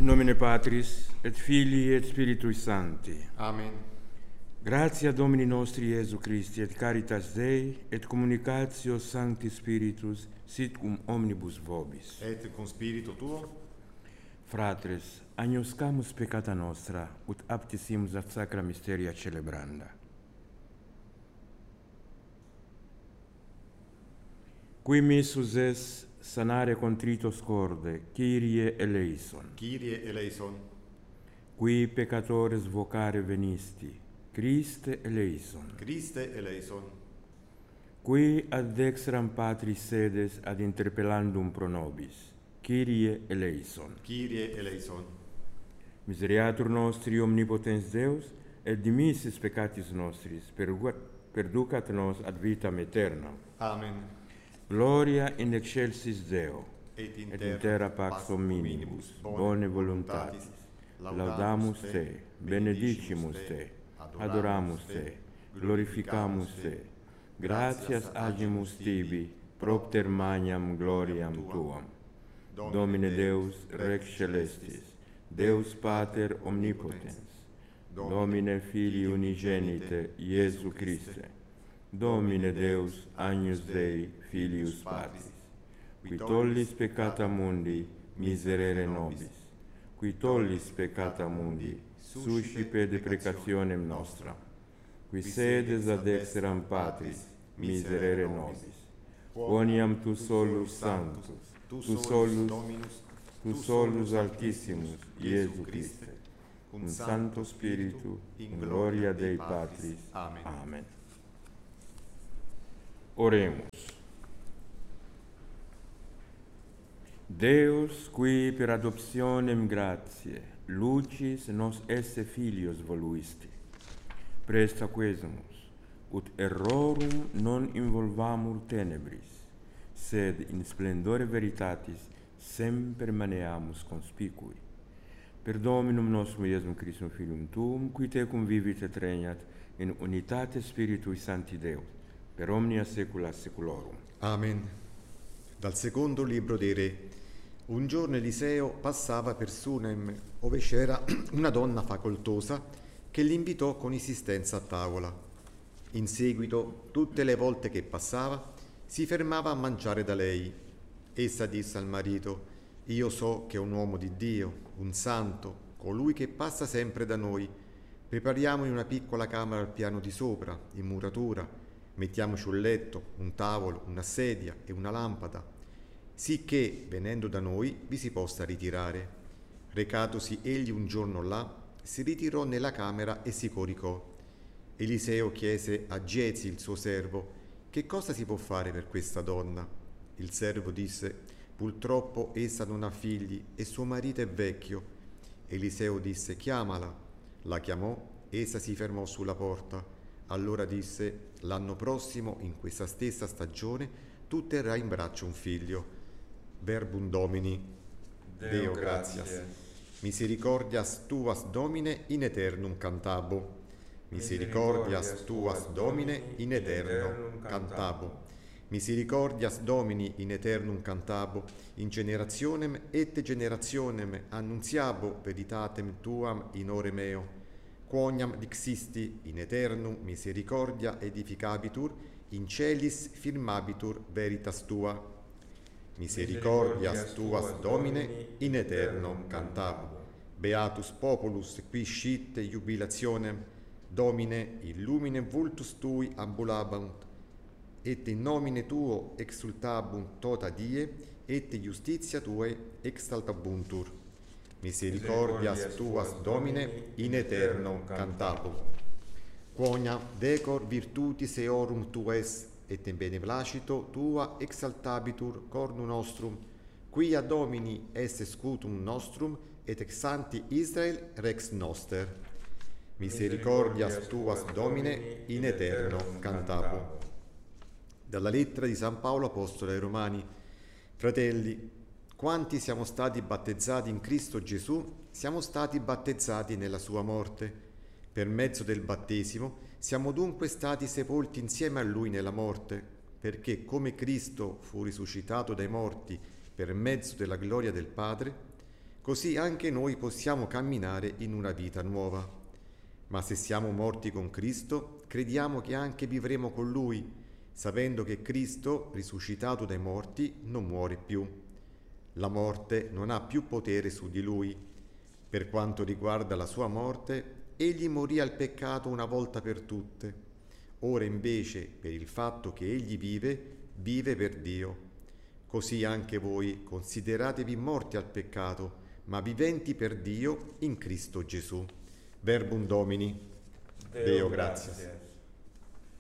In nomine Patris, et Filii, et Spiritui Sancti. Amen. Gratia Domini nostri Iesu Christi, et caritas Dei, et communicatio Sancti Spiritus, sit cum omnibus vobis. Et cum spiritu tuo, Fratres, agnoscamus peccata nostra, ut aptissimus ad sacra mysteria celebranda. Qui missus es sanare contritos corde, Kyrie eleison. Kyrie eleison. Qui peccatores vocare venisti, Christe eleison. Christe eleison. Qui ad dextram Patris sedes ad interpellandum pro nobis, Kyrie eleison. Kyrie eleison. Miseriatur nostri omnipotens Deus, et dimissis peccatis nostris, perducat nos ad vitam aeternam. Amen. Gloria in excelsis Deo, Et in terra pax hominibus, bone voluntatis. Laudamus Te, benedicimus Te, adoramus Te, glorificamus Te. Gratias agimus Tibi, propter magnam gloriam Tuam. Domine Deus, Rex Celestis, Deus Pater omnipotens, Domine Filii unigenite, Iesu Christe, Domine Deus, Agnus Dei, Filius Patris, qui tollis peccata mundi, miserere nobis, qui tollis peccata mundi, suscipe deprecationem nostram, qui sedes ad dexteram Patris, miserere nobis. Quoniam tu solus sanctus, tu solus altissimus, Iesu Christe, cum Sancto Spiritu, in gloria Dei Patris. Amen. Oremus. Deus, qui per adoptionem gratiae, lucis nos esse filios voluisti, presta quesumus, ut errorum non involvamur tenebris, sed in splendore veritatis semper maneamus conspicui. Per Dominum nostrum Iesum Christum Filium Tuum, qui tecum vivit et regnat in unitate Spiritui Sancti Deus, per omnia saecula saeculorum. Amen. Dal secondo libro dei Re. Un giorno Eliseo passava per Sunem, ove c'era una donna facoltosa che l'invitò con insistenza a tavola. In seguito, tutte le volte che passava, si fermava a mangiare da lei. Essa disse al marito: «Io so che è un uomo di Dio, un santo, colui che passa sempre da noi. Prepariamogli una piccola camera al piano di sopra, in muratura. Mettiamoci un letto, un tavolo, una sedia e una lampada, sicché, venendo da noi, vi si possa ritirare». Recatosi egli un giorno là, si ritirò nella camera e si coricò. Eliseo chiese a Giezi, il suo servo: «Che cosa si può fare per questa donna?» Il servo disse: «Purtroppo essa non ha figli e suo marito è vecchio». Eliseo disse: «Chiamala». La chiamò, essa si fermò sulla porta. Allora disse: «L'anno prossimo, in questa stessa stagione, tu terrai in braccio un figlio». Verbum Domini. Deo gratias. Misericordias tuas Domine in aeternum cantabo. Misericordias tuas Domine in aeternum cantabo. Misericordias Domini in aeternum cantabo, in generationem et generationem annunziabo veritatem tuam in ore meo. Quoniam dixisti in aeternum misericordia edificabitur, in celis firmabitur veritas tua. Misericordias tuas Domine in aeternum cantabo. Beatus populus qui scit jubilationem, Domine illumine vultus tui ambulabunt, et in nomine tuo exultabunt tota die, et justitia tuae exaltabuntur. Misericordias tuas Domine in aeternum cantabo. Quonia decor virtutis eorum tues, et in beneplacito tua exaltabitur cornu nostrum, quia Domini esse scutum nostrum, et ex sancti Israel rex noster. Misericordias tuas Domine in aeternum cantabo. Dalla lettera di San Paolo Apostolo ai Romani. Fratelli, quanti siamo stati battezzati in Cristo Gesù, siamo stati battezzati nella sua morte. Per mezzo del battesimo siamo dunque stati sepolti insieme a Lui nella morte, perché come Cristo fu risuscitato dai morti per mezzo della gloria del Padre, così anche noi possiamo camminare in una vita nuova. Ma se siamo morti con Cristo, crediamo che anche vivremo con Lui, sapendo che Cristo, risuscitato dai morti, non muore più. La morte non ha più potere su di Lui. Per quanto riguarda la sua morte, Egli morì al peccato una volta per tutte. Ora invece, per il fatto che Egli vive, vive per Dio. Così anche voi consideratevi morti al peccato, ma viventi per Dio in Cristo Gesù. Verbum Domini. Deo gratias.